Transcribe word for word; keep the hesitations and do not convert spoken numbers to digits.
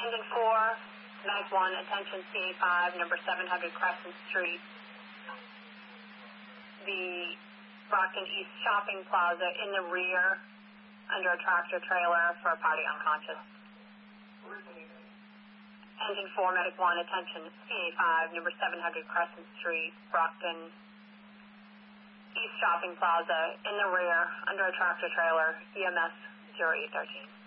Engine four, Mag one, attention C A five, number seven hundred Crescent Street. The Brockton East Shopping Plaza in the rear under a tractor trailer for a party unconscious. Engine four, Medic one, attention C A five, number seven hundred Crescent Street, Brockton East Shopping Plaza in the rear under a tractor trailer, E M S zero eight one three.